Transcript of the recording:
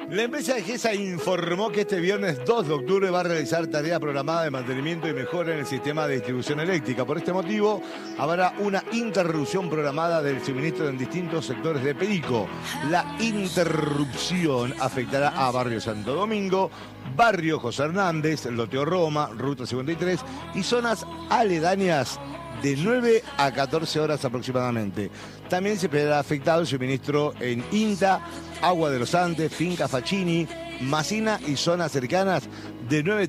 La empresa de GESA informó que este viernes 2 de octubre va a realizar tareas programadas de mantenimiento y mejora en el sistema de distribución eléctrica. Por este motivo, habrá una interrupción programada del suministro en distintos sectores de Perico. La interrupción afectará a Barrio Santo Domingo, Barrio José Hernández, Loteo Roma, Ruta 53 y zonas aledañas de 9 a 14 horas aproximadamente. También se verá afectado el suministro en INTA, Agua de los Andes, Finca Facchini, Macina y zonas cercanas de 9